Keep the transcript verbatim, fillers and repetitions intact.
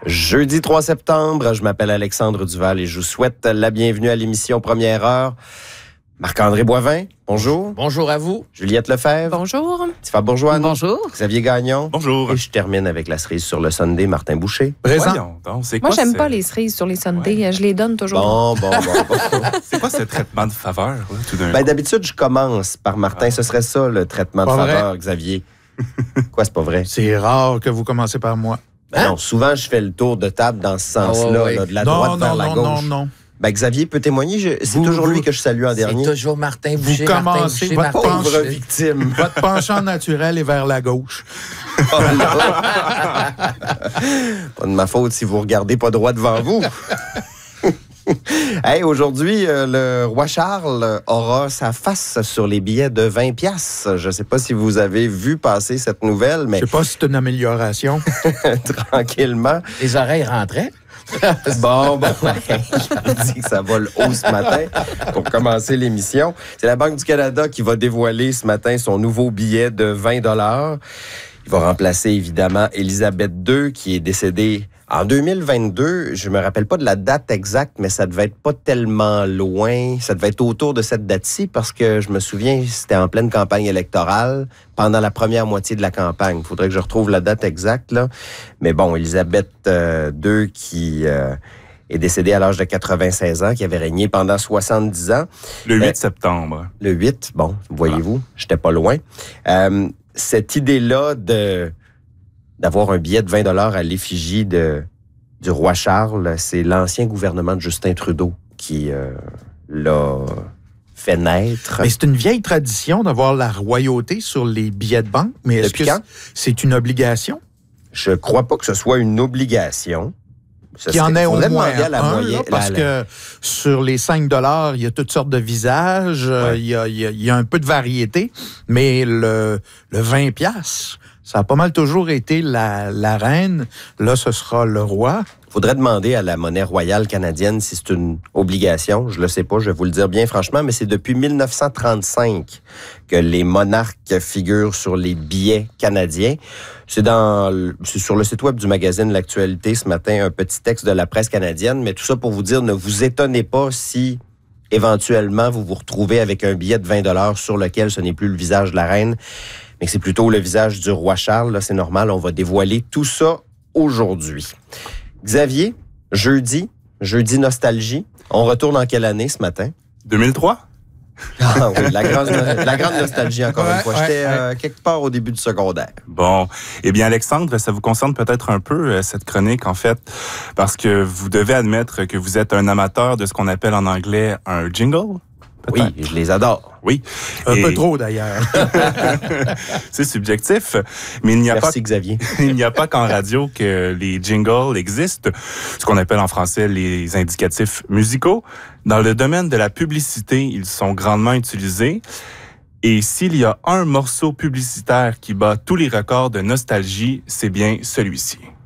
Jeudi trois septembre, je m'appelle Alexandre Duval et je vous souhaite la bienvenue à l'émission Première Heure. Marc-André Boivin, bonjour. Bonjour à vous. Juliette Lefebvre. Bonjour. Tiffa Bourgeois. Bonjour. Xavier Gagnon. Bonjour. Et je termine avec la cerise sur le Sunday, Martin Boucher. Présent. Voyons, donc, c'est Moi, quoi j'aime ce... pas les cerises sur les Sundays. Ouais. Je les donne toujours. Bon, bon, bon. bon. C'est quoi ce traitement de faveur, là, tout d'un Ben, coup? d'habitude, je commence par Martin. Ah. Ce serait ça, le traitement pas de vrai. faveur, Xavier. Quoi, c'est pas vrai? C'est rare que vous commencez par moi. Ben Hein? non, souvent, je fais le tour de table dans ce sens-là, Ah, ouais, là, ouais. de la non, droite non, vers la non, gauche. non, non. Ben, Xavier peut témoigner. Je... C'est Vous, toujours vous, lui que je salue en dernier. C'est toujours Martin Vous Boucher, Martin commencez Boucher, votre Martin Pauvre Boucher. victime. Votre penchant naturel est vers la gauche. Oh, pas de ma faute si vous regardez pas droit devant vous. Hey, aujourd'hui, euh, le roi Charles aura sa face sur les billets de vingt piastres. Je ne sais pas si vous avez vu passer cette nouvelle, mais Je sais pas si c'est une amélioration. tranquillement. Les oreilles rentraient. Bon, bon, je dis que ça va le haut ce matin pour commencer l'émission. C'est la Banque du Canada qui va dévoiler ce matin son nouveau billet de vingt dollars. Il va remplacer évidemment Élisabeth deux, qui est décédée en deux mille vingt-deux. Je me rappelle pas de la date exacte, mais ça devait être pas tellement loin. Ça devait être autour de cette date-ci parce que je me souviens, c'était en pleine campagne électorale, pendant la première moitié de la campagne. Il faudrait que je retrouve la date exacte, là. Mais bon, Élisabeth euh, deux, qui euh, est décédée à l'âge de quatre-vingt-seize ans, qui avait régné pendant soixante-dix ans. Le huit Euh, septembre. Le huit, bon, voyez-vous, j'étais pas loin. Euh, cette idée-là de d'avoir un billet de vingt dollars à l'effigie de, du roi Charles, c'est l'ancien gouvernement de Justin Trudeau qui euh, l'a fait naître. Mais c'est une vieille tradition d'avoir la royauté sur les billets de banque. Mais est-ce Depuis que quand? c'est une obligation? Je crois pas que ce soit une obligation. Ce Qu'il y en serait- ait au faudrait moins demander à la un, moyenne- là, parce la- la- que sur les cinq dollars, il y a toutes sortes de visages, euh, Ouais. il, y a, il, y a, il y a un peu de variété, mais le, le vingt piastres, ça a pas mal toujours été la, la reine. Là, ce sera le roi. Faudrait demander à la monnaie royale canadienne si c'est une obligation. Je le sais pas, je vais vous le dire bien franchement, mais c'est depuis mille neuf cent trente-cinq que les monarques figurent sur les billets canadiens. C'est dans, le- c'est sur le site web du magazine L'Actualité ce matin, un petit texte de la presse canadienne, mais tout ça pour vous dire, ne vous étonnez pas si éventuellement vous vous retrouvez avec un billet de vingt dollars sur lequel ce n'est plus le visage de la reine, mais que c'est plutôt le visage du roi Charles. Là, c'est normal, on va dévoiler tout ça aujourd'hui. Xavier, jeudi, jeudi nostalgie. On retourne en quelle année ce matin? deux mille trois? Ah oui, la grande, la grande nostalgie encore Ouais, une fois. ouais, J'étais ouais. euh, quelque part au début du secondaire. Bon. Eh bien, Alexandre, ça vous concerne peut-être un peu, euh, cette chronique, en fait, parce que vous devez admettre que vous êtes un amateur de ce qu'on appelle en anglais un jingle. Oui, Peut-être. je les adore. Oui. Un Et peu trop, d'ailleurs. c'est subjectif, mais il n'y a pas Merci Xavier. Il n'y a pas qu'en radio que les jingles existent, ce qu'on appelle en français les indicatifs musicaux. Dans le domaine de la publicité, ils sont grandement utilisés. Et s'il y a un morceau publicitaire qui bat tous les records de nostalgie, c'est bien celui-ci.